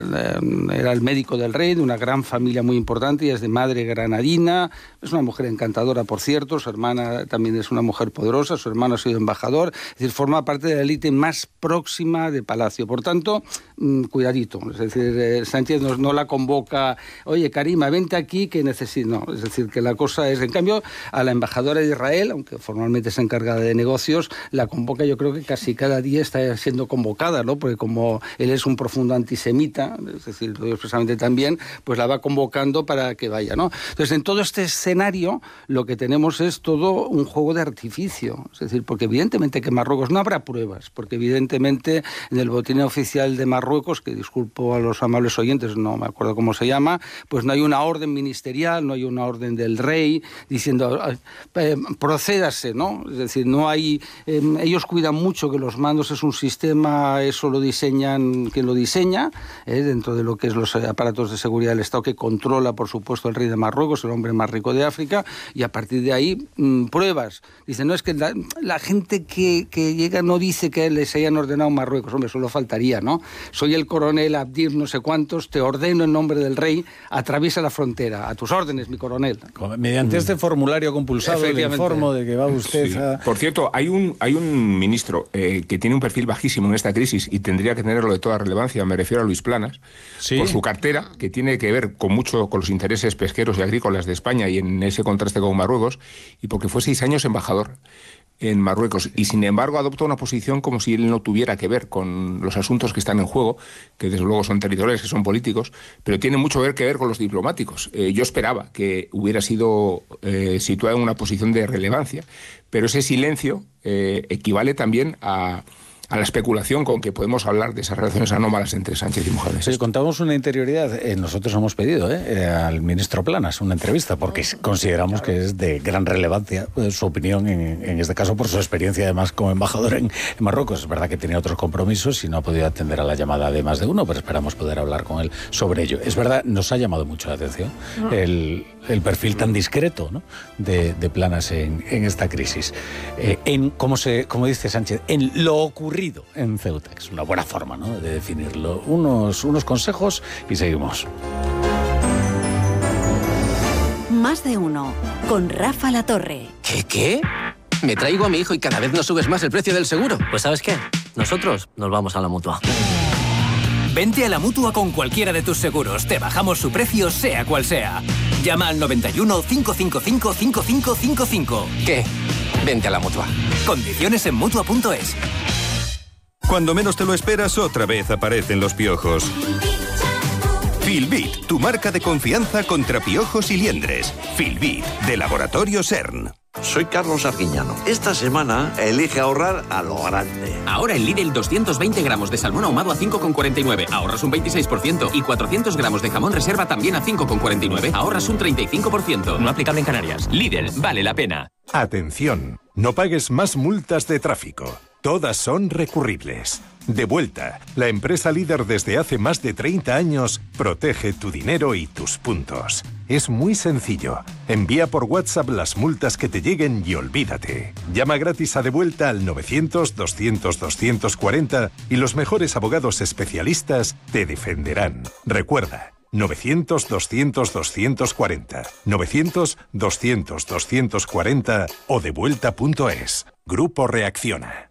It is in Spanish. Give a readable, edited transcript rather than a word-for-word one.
Era el médico del rey, de una gran familia muy importante, y es de madre granadina. Es una mujer encantadora, por cierto. Su hermana también es una mujer poderosa. Su hermano ha sido embajador. Es decir, forma parte de la élite más próxima de Palacio. Por tanto, cuidadito. Es decir, Sánchez no la convoca, oye, Karima, vente aquí que necesito. No, es decir, que la cosa es... En cambio, a la embajadora de Israel, aunque formalmente es encargada de negocios, la convoca, yo creo que casi cada día está siendo convocada, ¿no? Porque como él es un profundo antisemita, es decir, lo digo expresamente también, pues la va convocando para que vaya, ¿no? Entonces, en todo este escenario, lo que tenemos es todo un juego de artificio. Es decir, porque evidentemente que Marruecos no habrá pruebas, porque evidentemente en el boletín oficial de Marruecos, que disculpo a los amables oyentes, no me acuerdo cómo se llama, pues no hay una orden ministerial, no hay una orden del rey diciendo procédase, ¿no? Es decir, no hay... ellos cuidan mucho que los mandos es un sistema, eso lo diseñan quien lo diseña, dentro de lo que es los aparatos de seguridad del Estado, que controla, por supuesto, el rey de Marruecos, el hombre más rico de África, y a partir de ahí, pruebas. Dicen, no, es que la gente que llega no dice que les hayan ordenado Marruecos. Hombre, solo faltaría, ¿no? Soy el coronel Abdir no sé cuántos, te ordeno en nombre del rey, atraviesa la frontera. A tus órdenes, mi coronel. Mediante este formulario compulsado le informo de que va usted a... Por cierto, hay un ministro que tiene un perfil bajísimo en esta crisis y tendría que tenerlo de toda relevancia, me refiero a Luis Planas, ¿sí? Por su cartera, que tiene que ver con los intereses pesqueros y agrícolas de España y en ese contraste con Marruecos, y porque fue 6 años embajador en Marruecos, y sin embargo adopta una posición como si él no tuviera que ver con los asuntos que están en juego, que desde luego son territoriales, que son políticos, pero tiene mucho que ver con los diplomáticos. Yo esperaba que hubiera sido situado en una posición de relevancia, pero ese silencio equivale también a la especulación con que podemos hablar de esas relaciones anómalas entre Sánchez y Mohamed. Sí, contamos una interioridad. Nosotros hemos pedido al ministro Planas una entrevista porque consideramos que es de gran relevancia su opinión en este caso por su experiencia además como embajador en Marruecos. Es verdad que tenía otros compromisos y no ha podido atender a la llamada de más de uno, pero esperamos poder hablar con él sobre ello. Es verdad, nos ha llamado mucho la atención el perfil tan discreto, ¿no?, de Planas en esta crisis. Como dice Sánchez, en lo ocurrido en Ceuta, que es una buena forma, ¿no?, de definirlo. Unos consejos y seguimos. Más de uno, con Rafa Latorre. ¿Qué? Me traigo a mi hijo y cada vez nos subes más el precio del seguro. Pues ¿sabes qué? Nosotros nos vamos a la Mutua. Vente a la Mutua con cualquiera de tus seguros. Te bajamos su precio, sea cual sea. Llama al 91 555 5555. ¿Qué? Vente a la Mutua. Condiciones en Mutua.es. Cuando menos te lo esperas, otra vez aparecen los piojos. Filbit, tu marca de confianza contra piojos y liendres. Filbit, de Laboratorio CERN. Soy Carlos Arguiñano. Esta semana elige ahorrar a lo grande. Ahora en Lidl 220 gramos de salmón ahumado a 5,49. Ahorras un 26%. Y 400 gramos de jamón reserva también a 5,49. Ahorras un 35%. No aplicable en Canarias. Lidl, vale la pena. Atención, no pagues más multas de tráfico. Todas son recurribles. Devuelta, la empresa líder desde hace más de 30 años, protege tu dinero y tus puntos. Es muy sencillo. Envía por WhatsApp las multas que te lleguen y olvídate. Llama gratis a Devuelta al 900-200-240 y los mejores abogados especialistas te defenderán. Recuerda, 900-200-240, 900-200-240 o devuelta.es. Grupo Reacciona.